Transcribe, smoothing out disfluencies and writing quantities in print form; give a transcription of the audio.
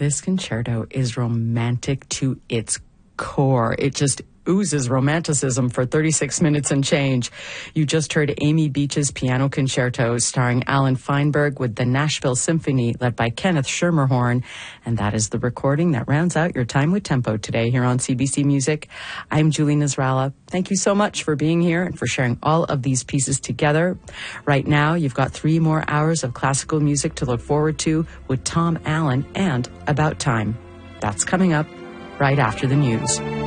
This concerto is romantic to its core. It just oozes romanticism for 36 minutes and change. You just heard Amy Beach's Piano Concerto starring Alan Feinberg with the Nashville Symphony led by Kenneth Schermerhorn. And that is the recording that rounds out your time with Tempo today here on CBC Music. I'm Julie Nasrallah. Thank you so much for being here and for sharing all of these pieces together. Right now, you've got 3 more hours of classical music to look forward to with Tom Allen and About Time. That's coming up right after the news.